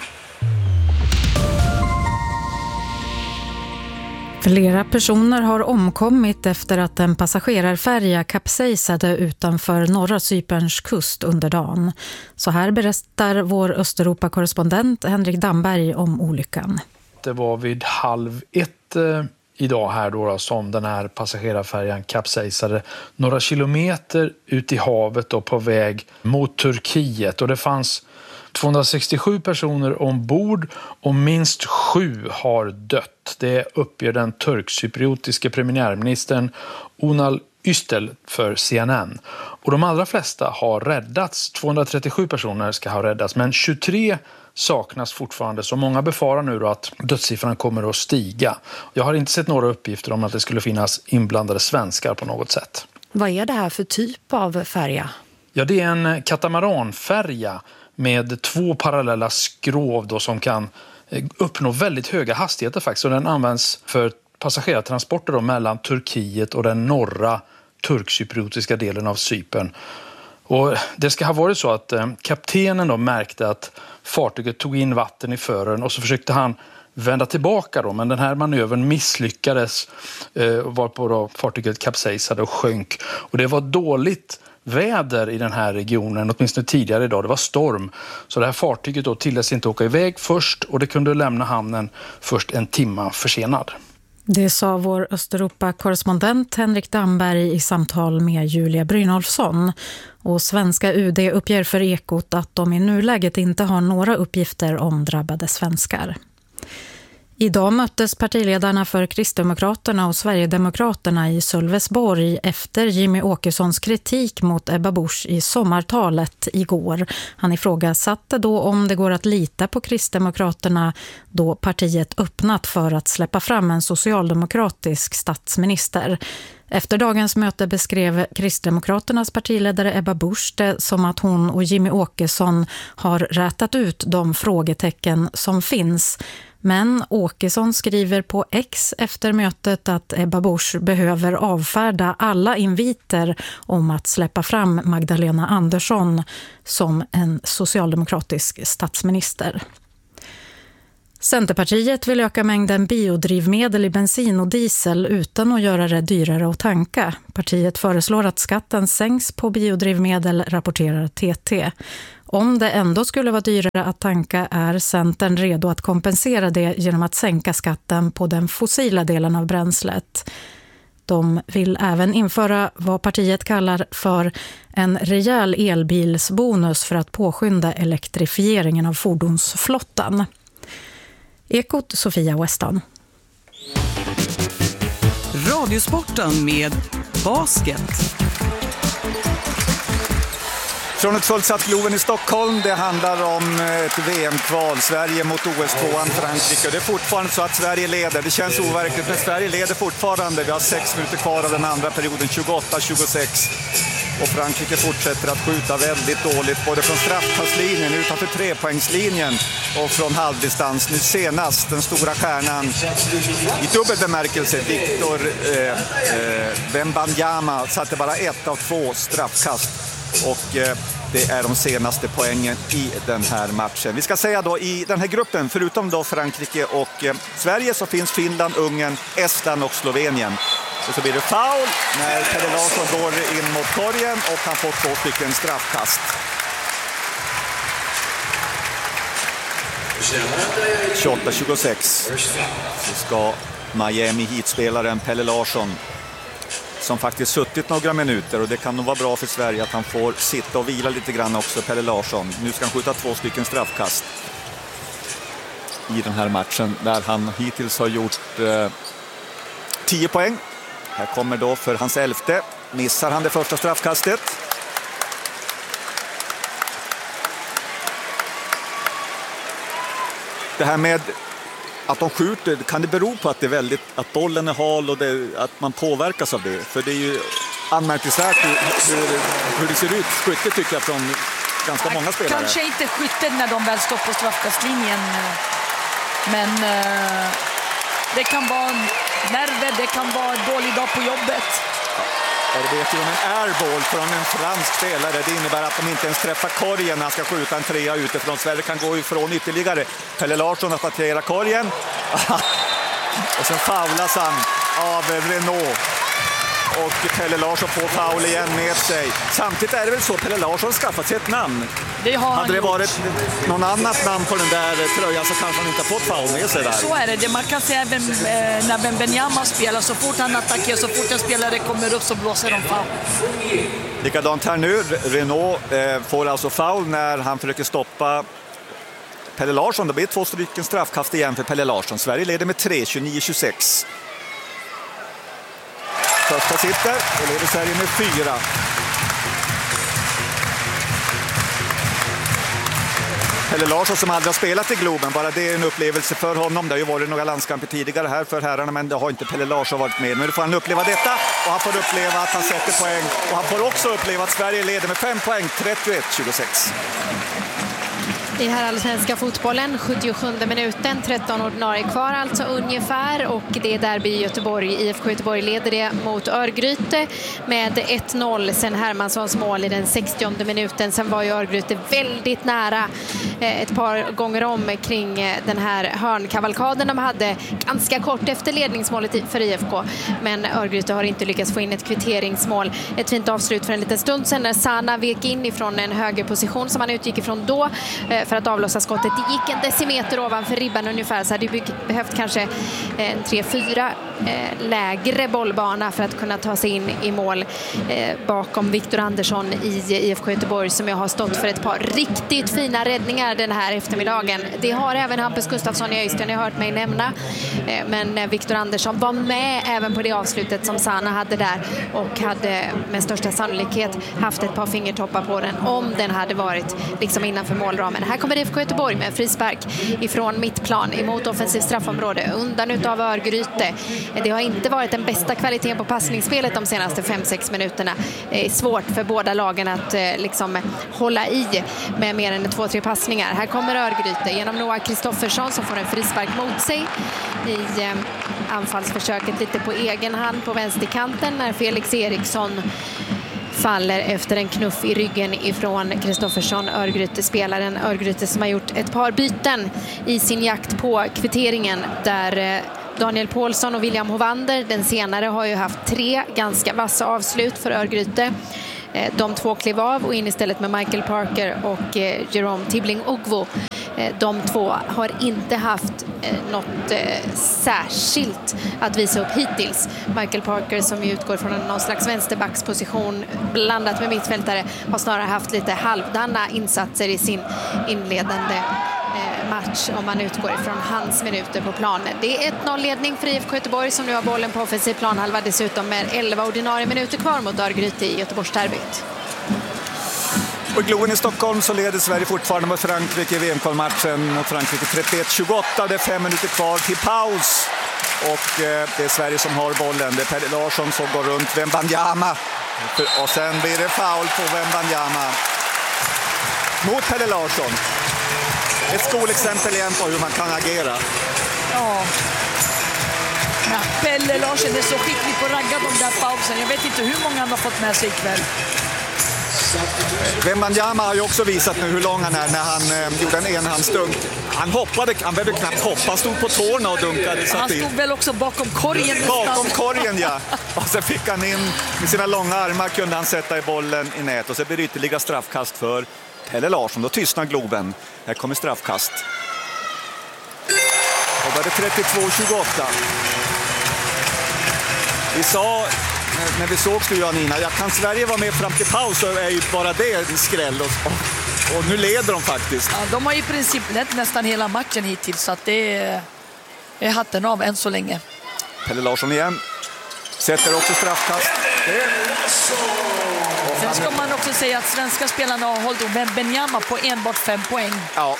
Flera personer har omkommit efter att en passagerarfärja kapsejsade utanför norra Cyperns kust under dagen. Så här berättar vår Östeuropa-korrespondent Henrik Damberg om olyckan. Det var vid halv ett eh, idag här då, som den här passagerarfärjan kapsejsade några kilometer ut i havet och på väg mot Turkiet. Och det fanns tvåhundrasextiosju personer ombord och minst sju har dött. Det uppger den turkcypriotiska premiärministern Unal Üstel för C N N. Och de allra flesta har räddats. tvåhundratrettiosju personer ska ha räddats, men tjugotre saknas fortfarande. Så många befarar nu då att dödssiffran kommer att stiga. Jag har inte sett några uppgifter om att det skulle finnas inblandade svenskar på något sätt. Vad är det här för typ av färja? Ja, det är en katamaranfärja med två parallella skrov då som kan uppnå väldigt höga hastigheter faktiskt. Och den används för passagerartransporter då mellan Turkiet och den norra turkcypriotiska delen av Cypern. Och det ska ha varit så att eh, kaptenen då märkte att fartyget tog in vatten i fören och så försökte han vända tillbaka då, men den här manövern misslyckades eh, varpå då fartyget kapsejsade och sjönk. Och det var dåligt väder i den här regionen, åtminstone tidigare idag. Det var storm. Så det här fartyget då tilläts inte åka iväg först och det kunde lämna hamnen först en timme försenad. Det sa vår Östeuropa-korrespondent Henrik Damberg i samtal med Julia Brynolfsson. Och svenska U D uppger för Ekot att de i nuläget inte har några uppgifter om drabbade svenskar. Idag möttes partiledarna för Kristdemokraterna och Sverigedemokraterna i Sölvesborg efter Jimmy Åkessons kritik mot Ebba Busch i sommartalet igår. Han ifrågasatte då om det går att lita på Kristdemokraterna då partiet öppnat för att släppa fram en socialdemokratisk statsminister. Efter dagens möte beskrev Kristdemokraternas partiledare Ebba Busch det som att hon och Jimmy Åkesson har rätat ut de frågetecken som finns. Men Åkesson skriver på X efter mötet att Ebba Busch behöver avfärda alla inviter om att släppa fram Magdalena Andersson som en socialdemokratisk statsminister. Centerpartiet vill öka mängden biodrivmedel i bensin och diesel utan att göra det dyrare att tanka. Partiet föreslår att skatten sänks på biodrivmedel, rapporterar T T. Om det ändå skulle vara dyrare att tanka är Centern redo att kompensera det genom att sänka skatten på den fossila delen av bränslet. De vill även införa vad partiet kallar för en rejäl elbilsbonus för att påskynda elektrifieringen av fordonsflottan. Ekot Sofia Weston. Radiosporten med basket. Från ett fullsatt Globen i Stockholm, det handlar om ett V M-kval. Sverige mot O S-tvåan Frankrike. Det är fortfarande så att Sverige leder. Det känns overkligt, men Sverige leder fortfarande. Vi har sex minuter kvar av den andra perioden, tjugoåtta tjugosex. Och Frankrike fortsätter att skjuta väldigt dåligt, både från straffkastlinjen, utanför trepoängslinjen och från halvdistans. Nu senast den stora stjärnan i dubbel bemärkelse, Victor eh, eh, Wembanyama, satte bara ett av två straffkast. Och eh, det är de senaste poängen i den här matchen. Vi ska säga då i den här gruppen, förutom då Frankrike och eh, Sverige, så finns Finland, Ungern, Estland och Slovenien. Och så blir det foul när Pelle Larsson går in mot korgen och han får två stycken straffkast. tjugoåtta tjugosex så ska Miami Heat-spelaren Pelle Larsson, som faktiskt suttit några minuter, och det kan nog vara bra för Sverige att han får sitta och vila lite grann också, Pelle Larsson. Nu ska han skjuta två stycken straffkast. i den här matchen där han hittills har gjort eh, tio poäng. Här kommer då för hans elfte. Missar han det första straffkastet. Det här med att de skjuter, kan det bero på att det är väldigt, att bollen är hal och det, att man påverkas av det? För det är ju anmärkningsvärt hur, hur, hur det ser ut. Skyttet tycker jag från ganska många spelare. Kanske inte skyttet när de väl står på straffkastlinjen. Men eh, det kan vara nerver, det kan vara en dålig dag på jobbet. Det vet ju om en airball från en fransk spelare. Det innebär att de inte ens träffar korgen när han ska skjuta en trea utifrån. Sverige kan gå ifrån ytterligare. Pelle Larsson har attackerat korgen. Och sen faulas han av Renault. Och Pelle Larsson får foul igen med sig. Samtidigt är det väl så att Pelle Larsson skaffat sig ett namn. Det har Hade det gjort. varit någon annat namn på den där tröjan så kanske han inte har fått foul med sig där. Så är det. det man kan säga även eh, när Wembanyama spelar. Så fort han attackerar, så fort en spelare kommer upp så blåser de foul. Likadant här nu. Renault eh, får alltså foul när han försöker stoppa Pelle Larsson. Det blir två stycken straffkast igen för Pelle Larsson. Sverige leder med tre, tjugonio tjugosex. Första sitter och leder Sverige med fyra. Pelle Larsson som aldrig har spelat i Globen, bara det är en upplevelse för honom. Det har ju varit några landskamper tidigare här för herrarna, men det har inte Pelle Larsson varit med. Nu får han uppleva detta och han får uppleva att han sätter poäng. Och han får också uppleva att Sverige leder med fem poäng, trettioett tjugosex. I herrallsvenska fotbollen, sjuttiosjunde minuten, tretton ordinarie kvar alltså ungefär, och det är derby i Göteborg. I F K Göteborg leder det mot Örgryte med ett noll sen Hermanssons mål i den sextionde minuten. Sen var ju Örgryte väldigt nära ett par gånger om kring den här hörnkavalkaden de hade ganska kort efter ledningsmålet för I F K, men Örgryte har inte lyckats få in ett kvitteringsmål. Ett fint avslut för en liten stund sen när Sana vek in ifrån en högerposition som han utgick ifrån då för att avlossa skottet. Det gick en decimeter ovanför ribban ungefär, så hade det behövt kanske en tre fyra lägre bollbana för att kunna ta sig in i mål bakom Viktor Andersson i I F K Göteborg, som jag har stått för ett par riktigt fina räddningar den här eftermiddagen. Det har även Hampus Gustafsson i Öystein, jag har hört mig nämna, men Viktor Andersson var med även på det avslutet som Sana hade där och hade med största sannolikhet haft ett par fingertoppar på den om den hade varit liksom innanför målramen. Här kommer I F K Göteborg med en frispark ifrån mittplan emot offensiv straffområde undan utav Örgryte. Det har inte varit den bästa kvaliteten på passningsspelet de senaste fem sex minuterna. Det är svårt för båda lagen att liksom hålla i med mer än två tre passningar. Här kommer Örgryte genom Noah Kristoffersson som får en frispark mot sig i eh, anfallsförsöket lite på egen hand på vänsterkanten när Felix Eriksson faller efter en knuff i ryggen ifrån Kristoffersson, Örgryte-spelaren. Örgryte som har gjort ett par byten i sin jakt på kvitteringen, där Daniel Paulsson och William Hovander, den senare, har ju haft tre ganska vassa avslut för Örgryte. De två klev av och in istället med Michael Parker och Jerome Tibbling-Ogvo. De två har inte haft något särskilt att visa upp hittills. Michael Parker, som utgår från någon slags vänsterbacksposition blandat med mittfältare, har snarare haft lite halvdana insatser i sin inledande match om man utgår ifrån hans minuter på planen. Det är ett noll-ledning för I F K Göteborg som nu har bollen på offensiv planhalva, dessutom med elva ordinarie minuter kvar mot Örgryte i Göteborgsderbyt. Och i Globen i Stockholm så leder Sverige fortfarande med Frankrike i V M-kvalmatchen mot Frankrike trettioett tjugoåtta. Det är fem minuter kvar till paus. Och eh, det är Sverige som har bollen. Det är Pelle Larsson som går runt Wembanyama. Och sen blir det foul på Wembanyama mot Pelle Larsson. Ett skolexempel igen på hur man kan agera. Ja. Ja, Pelle Larsson är så skicklig på att ragga de där pausen. Jag vet inte hur många han har fått med sig ikväll. Wembanyama har ju också visat nu hur lång han är när han eh, gjorde en enhandsdunk. Han hoppade, han behövde knappt hoppa, han stod på tårna och dunkade. Han stod väl också bakom korgen. Bakom korgen, ja. Och så fick han in med sina långa armar, kunde han sätta i bollen i nät. Och så blir det ytterligare straffkast för Pelle Larsson. Då tystnar Globen. Här kommer straffkast. Och då är det trettiotvå tjugoåtta. Vi sa, när vi såg du Janina, ja, kan Sverige vara med fram till paus så är ju bara det en skräll. Och Och nu leder de faktiskt. Ja, de har i princip lett nästan hela matchen hittills, så att det är, är hatten av än så länge. Pelle Larsson igen. Sätter också straffkast. Sen ska man också säga att svenska spelarna har hållit Wembanyama på enbart fem poäng. Ja.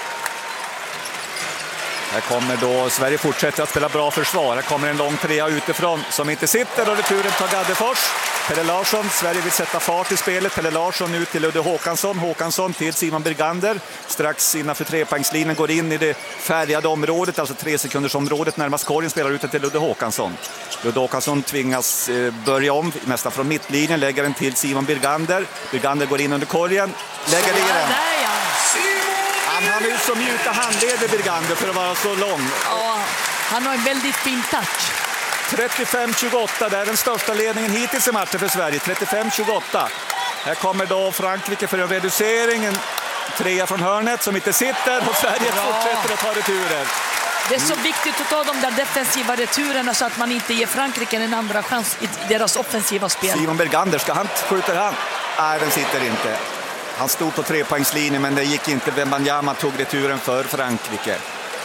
Här kommer då Sverige fortsätter att spela bra försvar. Här kommer en lång trea utifrån som inte sitter och returen tar Gaddefors. Pelle Larsson, Sverige vill sätta fart i spelet. Pelle Larsson ut till Ludde Håkansson. Håkansson till Simon Birgander. Strax innanför trepoängslinjen går in i det färgade området, alltså tre sekunders området närmast korgen, spelar ut till Ludde Håkansson. Ludde Håkansson tvingas eh, börja om, nästan från mittlinjen, lägger den till Simon Birgander. Birgander går in under korgen, lägger i den. Han har ju så mjuka handleder, Birgander, för att vara så lång. Ja, han har en väldigt fin touch. trettiofem tjugoåtta, det är den största ledningen hittills i matchen för Sverige. trettiofem tjugoåtta. Här kommer då Frankrike för en reducering. En trea från hörnet som inte sitter och Sverige Bra. fortsätter att ta returer. Det är så viktigt att ta de där defensiva returerna så att man inte ger Frankrike en andra chans i deras offensiva spel. Simon Birgander, ska han, skjuter han? Nej, den sitter inte. Han stod på trepoängslinjen, men det gick inte. Wembanyama tog returen för Frankrike.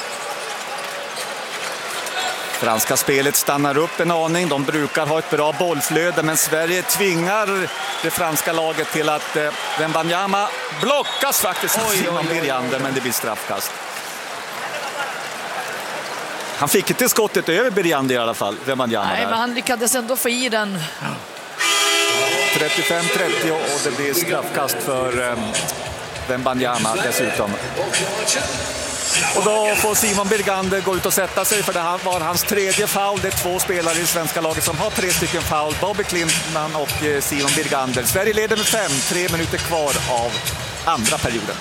Franska spelet stannar upp en aning. De brukar ha ett bra bollflöde, men Sverige tvingar det franska laget till att eh, Wembanyama blockas faktiskt av Simon Birgander, men det blir straffkast. Han fick inte skottet över Birgander i alla fall, Wembanyama. Nej, men han lyckades ändå få i den. trettiofem trettio och det blir straffkast för um, Wembanyama dessutom. Och då får Simon Birgander gå ut och sätta sig, för det här var hans tredje foul. Det är två spelare i svenska laget som har tre stycken foul. Bobby Klintman och eh, Simon Birgander. Sverige leder med fem, tre minuter kvar av andra perioden.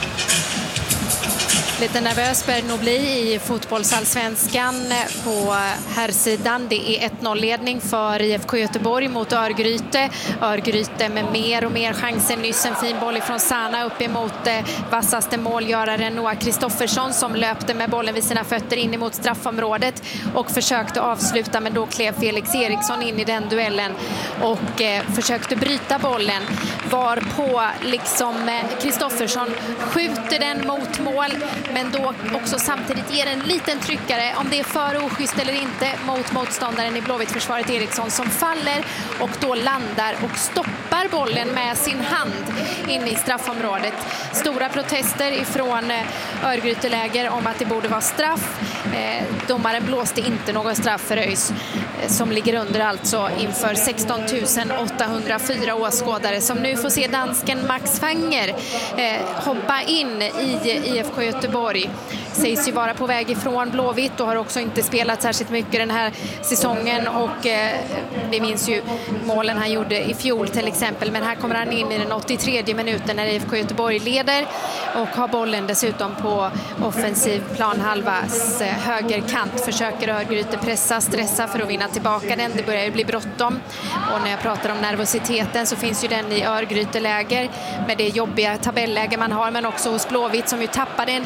Lite nervös bör det nog bli i fotbollsallsvenskan på herrsidan. Det är ett noll-ledning för I F K Göteborg mot Örgryte. Örgryte med mer och mer chanser. Nyss en fin boll ifrån Sana upp emot eh, vassaste målgöraren Noah Kristoffersson som löpte med bollen vid sina fötter in emot straffområdet och försökte avsluta, men då klev Felix Eriksson in i den duellen och eh, försökte bryta bollen. Var på liksom Kristoffersson eh, skjuter den mot mål, men då också samtidigt ger en liten tryckare, om det är för oschysst eller inte, mot motståndaren i Blåvitt-försvaret Eriksson, som faller och då landar och stoppar bollen med sin hand in i straffområdet. Stora protester ifrån Örgryteläger om att det borde vara straff. Eh, domaren blåste inte någon straff för ÖIS, eh, som ligger under alltså inför sexton tusen åttahundrafyra åskådare som nu får se dansken Max Fanger eh, hoppa in i I F K Göteborg. Sägs ju vara på väg ifrån Blåvitt och har också inte spelat särskilt mycket den här säsongen, och eh, vi minns ju målen han gjorde i fjol till exempel, men här kommer han in i den åttiotredje minuten när I F K Göteborg leder och har bollen dessutom på offensiv planhalvas eh, högerkant. Försöker Örgryte pressa, stressa för att vinna tillbaka den. Det börjar ju bli bråttom, och när jag pratar om nervositeten så finns ju den i Örgryteläger med det jobbiga tabelläge man har, men också hos Blåvitt som ju tappade en